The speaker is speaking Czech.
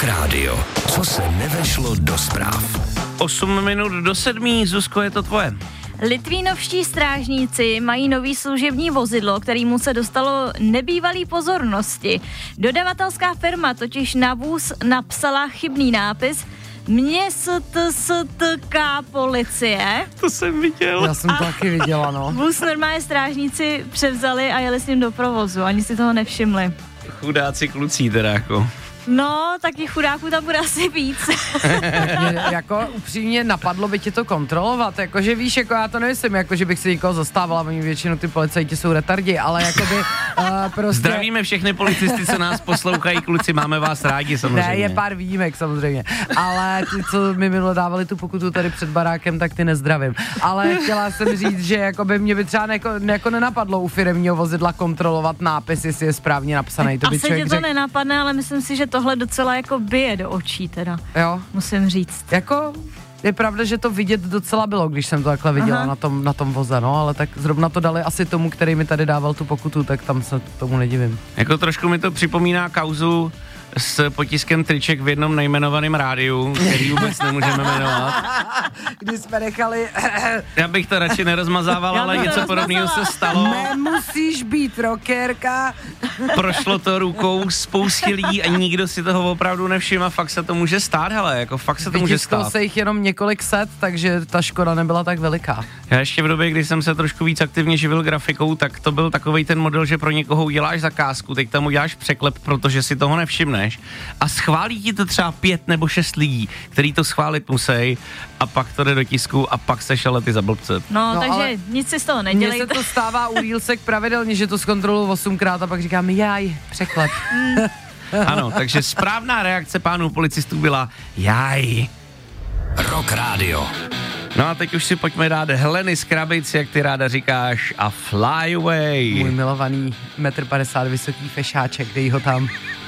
Radio. Co se nevešlo do zpráv. 8 minut do 7, Zuzko, je to tvoje. Litvínovští strážníci mají nový služební vozidlo, kterému se dostalo nebývalý pozornosti. Dodavatelská firma totiž na vůz napsala chybný nápis MSTK policie. To jsem viděl. Já jsem to taky viděla, no. Vůz normálně strážníci převzali a jeli s ním do provozu, ani si toho nevšimli. Chudáci kluci teda jako. No, taky chudáků tam bude asi víc. Jako upřímně napadlo by tě to kontrolovat, jakože víš, jako já to nemyslím, jako že bych si někoho zastávala, oni většinou ty policajti jsou retardi, ale jakoby prostě... Zdravíme všechny policisty, co nás poslouchají, kluci, máme vás rádi samozřejmě. Ne, je pár výjimek samozřejmě, ale ty, co mi minule dávali tu pokutu tady před barákem, tak ty nezdravím. Ale chtěla jsem říct, že jakoby mě by třeba jako nenapadlo u firemního vozidla kontrolovat nápis, jestli je správně napsaný. To by asi tě to nenapadne, ale myslím si, že tohle docela jako bije do očí teda. Jo. Musím říct. Jako je pravda, že to vidět docela bylo, když jsem to takhle viděla na tom voze, no, ale tak zrovna to dali asi tomu, který mi tady dával tu pokutu, tak tam se tomu nedivím. Jako trošku mi to připomíná kauzu s potiskem triček v jednom nejmenovaném rádiu, který vůbec nemůžeme jmenovat. Když jsme nechali... Já bych to radši nerozmazával, ale něco podobného se stalo. Nemusíš být rockerka. Prošlo to rukou spoustě lidí a nikdo si toho opravdu nevšiml a fakt se to může stát, hele, jako fakt se to může stát. Se jich jenom několik set, takže ta škoda nebyla tak veliká. Já ještě v době, kdy jsem se trošku víc aktivně živil grafikou, tak to byl takovej ten model, že pro někoho uděláš zakázku, teď tam uděláš překlep, protože si toho nevšimneš a schválí ti to třeba 5 nebo 6 lidí, který to schválit musí a pak to jde do tisku a pak seš ale ty za blbce. No takže nic si z toho nedělejte. Mně se to stává u Reelsek pravidelně, že to zkontroluju 8krát a pak říkám jaj, překlep. Ano, takže správná reakce pánů policistů byla jaj. Rock Radio. No a teď už si pojďme dát Heleny z Krabic, jak ty ráda říkáš, a Fly Away. Můj milovaný 1,50 m vysoký fešáček, dej ho tam.